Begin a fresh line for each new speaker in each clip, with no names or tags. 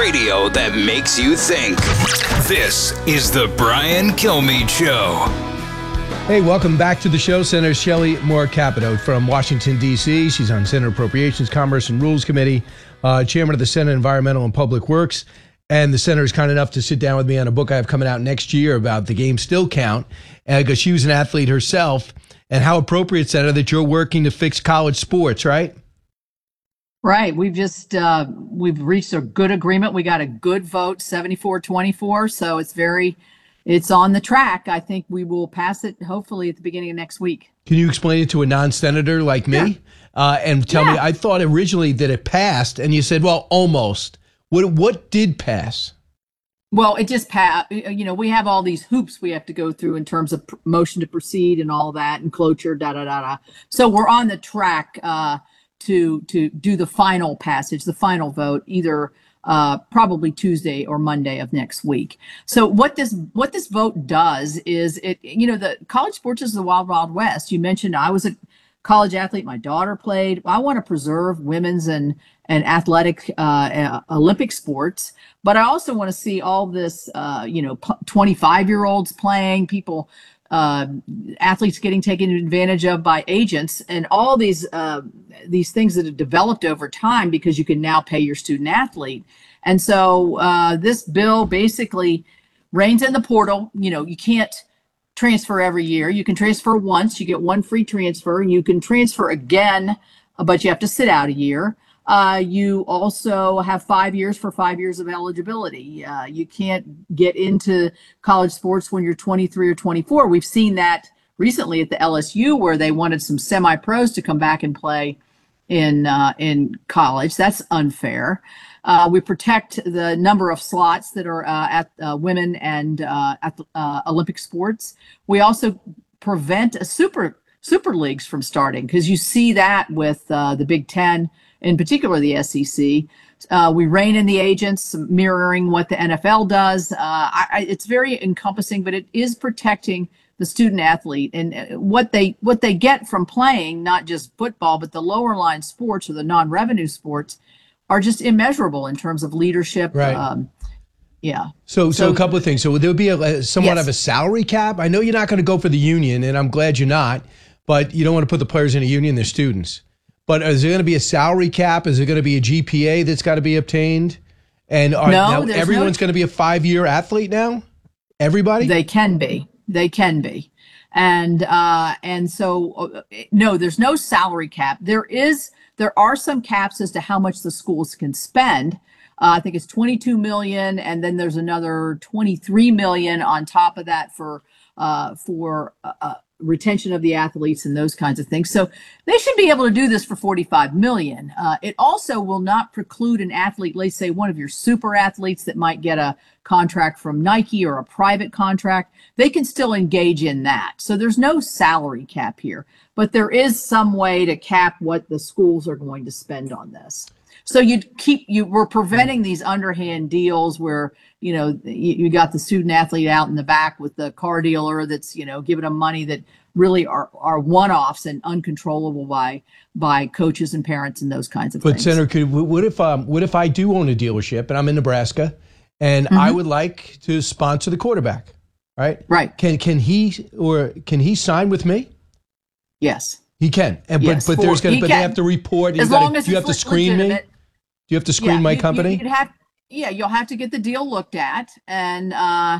radio that makes you think. This is the Brian Kilmeade Show.
Hey, welcome back to the show. Senator Shelley Moore Capito from Washington, D.C. She's on Senate Appropriations, Commerce, and Rules Committee, chairman of the Senate Environmental and Public Works. And the senator is kind enough to sit down with me on a book I have coming out next year about the game still count, because she was an athlete herself. And how appropriate, Senator, that you're working to fix college sports, right?
Right. We've reached a good agreement. We got a good vote, 74-24. So it's on the track. I think we will pass it hopefully at the beginning of next week.
Can you explain it to a non-senator like me? And tell me, I thought originally that it passed, and you said, well, almost. What did pass?
Well, it just passed. You know, we have all these hoops we have to go through in terms of motion to proceed and all that, and cloture, So we're on the track to do the final passage, the final vote, either probably Tuesday or Monday of next week. So what this vote does is the college sports is the wild, wild west. You mentioned I was a college athlete. My daughter played. I want to preserve women's and athletic Olympic sports, but I also want to see all this 25-year-olds playing, people, athletes getting taken advantage of by agents, and all these things that have developed over time because you can now pay your student athlete. And so this bill basically reins in the portal. You know, you can't transfer every year. You can transfer once, you get one free transfer, and you can transfer again, but you have to sit out a year. You also have 5 years for 5 years of eligibility. You can't get into college sports when you're 23 or 24. We've seen that recently at the LSU, where they wanted some semi-pros to come back and play in college. That's unfair. We protect the number of slots that are at women and at Olympic sports. We also prevent super leagues from starting, because you see that with the Big Ten, in particular the SEC. We rein in the agents, mirroring what the NFL does. It's very encompassing, but it is protecting the student athlete and what they get from playing, not just football, but the lower line sports or the non-revenue sports are just immeasurable in terms of leadership.
Right.
So
a couple of things. So there would be somewhat of a salary cap. I know you're not going to go for the union, and I'm glad you're not, but you don't want to put the players in a union, they're students. But is there going to be a salary cap? Is there going to be a GPA that's got to be obtained? And now everyone's going to be a 5-year athlete now? Everybody?
They can be. And so no, there's no salary cap. There are some caps as to how much the schools can spend. I think it's $22 million, and then there's another $23 million on top of that for retention of the athletes and those kinds of things. So they should be able to do this for $45 million. It also will not preclude an athlete, let's say one of your super athletes that might get a contract from Nike or a private contract, they can still engage in that. So there's no salary cap here, but there is some way to cap what the schools are going to spend on this. So we're preventing these underhand deals where, you got the student athlete out in the back with the car dealer that's, giving them money that really are one-offs and uncontrollable by coaches and parents and those kinds of things.
But Senator, what if I do own a dealership and I'm in Nebraska and I would like to sponsor the quarterback, right?
Right.
Can he sign with me?
Yes.
He can. But they have to report.
As long as
do you have to screen me? Do you have to screen my company?
You'll have to get the deal looked at and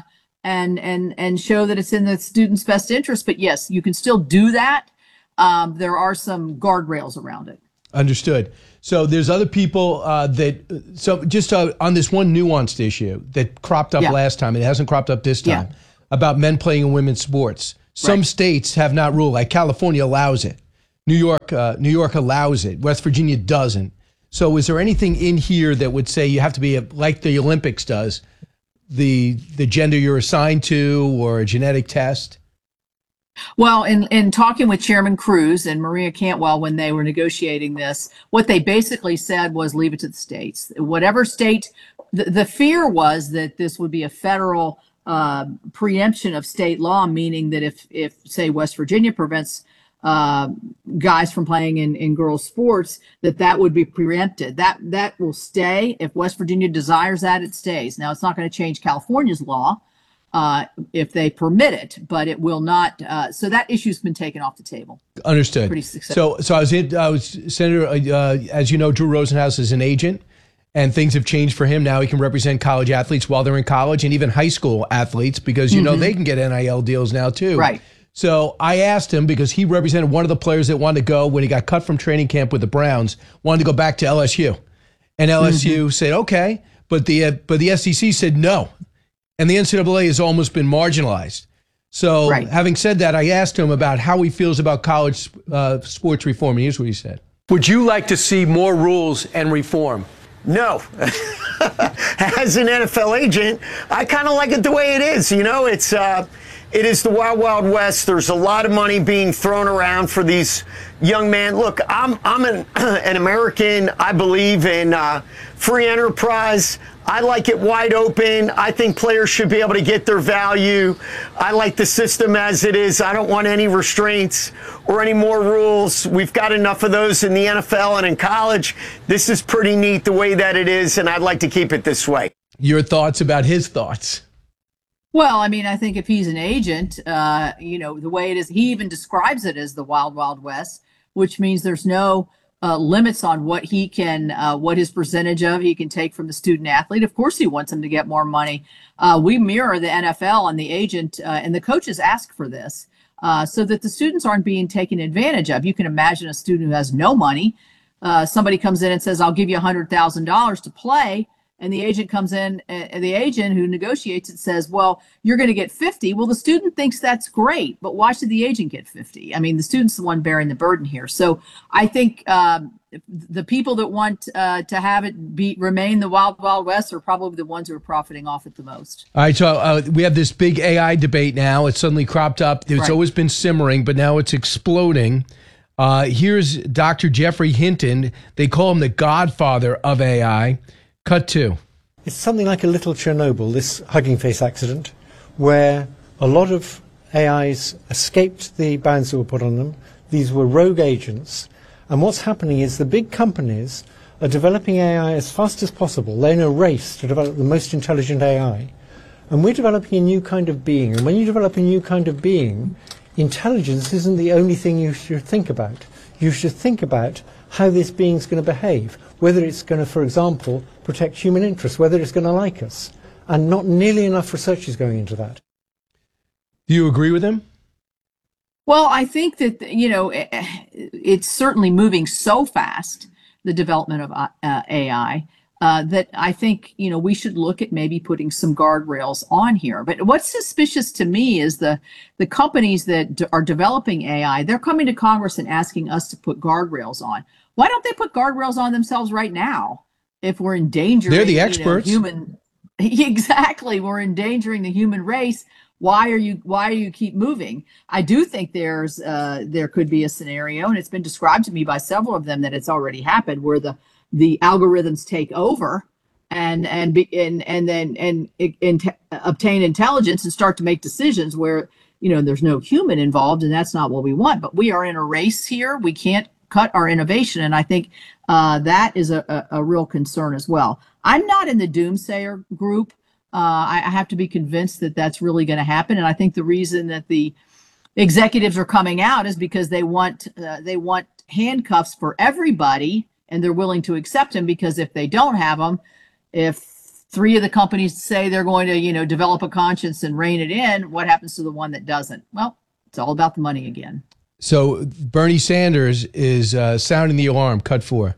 show that it's in the student's best interest. But yes, you can still do that. There are some guardrails around it.
Understood. So there's other people on this one nuanced issue that cropped up last time, and it hasn't cropped up this time, about men playing in women's sports. Some states have not ruled, like California allows it. New York allows it. West Virginia doesn't. So is there anything in here that would say you have to be, like the Olympics does, the gender you're assigned to, or a genetic test?
Well, in talking with Chairman Cruz and Maria Cantwell when they were negotiating this, what they basically said was leave it to the states. Whatever state, the fear was that this would be a federal preemption of state law, meaning that if say West Virginia prevents guys from playing in girls sports, that would be preempted. That will stay. If West Virginia desires that, it stays. Now, it's not going to change California's law if they permit it, but it will not. So that issue's been taken off the table.
Understood.
Pretty successful.
So I was Senator, as you know, Drew Rosenhaus is an agent, and things have changed for him. Now he can represent college athletes while they're in college, and even high school athletes, because you know they can get NIL deals now too.
Right.
So I asked him, because he represented one of the players that wanted to go when he got cut from training camp with the Browns, wanted to go back to LSU, and LSU said okay, but the SEC said no, and the NCAA has almost been marginalized. So having said that, I asked him about how he feels about college sports reform, and here's what he said.
Would you like to see more rules and reform?
No. As an NFL agent, I kind of like it the way it is. You know, it is the Wild Wild West. There's a lot of money being thrown around for these young men. Look, I'm an American. I believe in free enterprise. I like it wide open. I think players should be able to get their value. I like the system as it is. I don't want any restraints or any more rules. We've got enough of those in the NFL and in college. This is pretty neat the way that it is, and I'd like to keep it this way.
Your thoughts about his thoughts?
Well, I mean, I think if he's an agent, you know, the way it is, he even describes it as the Wild Wild West, which means there's no limits on what he can, what his percentage of he can take from the student athlete. Of course, he wants him to get more money. We mirror the NFL, and the agent and the coaches ask for this so that the students aren't being taken advantage of. You can imagine a student who has no money. Somebody comes in and says, I'll give you $100,000 to play. And the agent comes in, and the agent who negotiates it says, well, you're going to get 50. Well, the student thinks that's great, but why should the agent get 50? I mean, the student's the one bearing the burden here. So I think the people that want to have it remain the Wild Wild West are probably the ones who are profiting off it the most.
All right, so we have this big AI debate now. It's suddenly cropped up. It's always been simmering, but now it's exploding. Here's Dr. Geoffrey Hinton. They call him the godfather of AI. Cut 2.
It's something like a little Chernobyl, this Hugging Face accident, where a lot of AIs escaped the bans that were put on them. These were rogue agents. And what's happening is the big companies are developing AI as fast as possible. They're in a race to develop the most intelligent AI. And we're developing a new kind of being. And when you develop a new kind of being, intelligence isn't the only thing you should think about. You should think about how this being's going to behave, whether it's going to, for example, protect human interests, whether it's going to like us. And not nearly enough research is going into that.
Do you agree with him?
Well, I think that, you know, it's certainly moving so fast, the development of AI, that I think, you know, we should look at maybe putting some guardrails on here. But what's suspicious to me is the companies that are developing AI, they're coming to Congress and asking us to put guardrails on. Why don't they put guardrails on themselves right now? If we're endangering,
they're the experts.
Exactly, we're endangering the human race. Why are you keep moving? I do think there could be a scenario, and it's been described to me by several of them that it's already happened, where the algorithms take over and then obtain intelligence and start to make decisions where, you know, there's no human involved, and that's not what we want. But we are in a race here. We can't cut our innovation, and I think that is a real concern as well. I'm not in the doomsayer group. I have to be convinced that that's really going to happen, and I think the reason that the executives are coming out is because they want handcuffs for everybody, and they're willing to accept them, because if they don't have them, if 3 of the companies say they're going to, you know, develop a conscience and rein it in, what happens to the one that doesn't? Well, it's all about the money again.
So Bernie Sanders is sounding the alarm. Cut 4.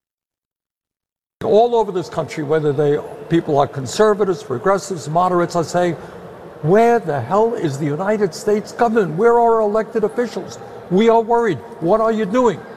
All over this country, whether people are conservatives, progressives, moderates, are saying, where the hell is the United States government? Where are our elected officials? We are worried. What are you doing?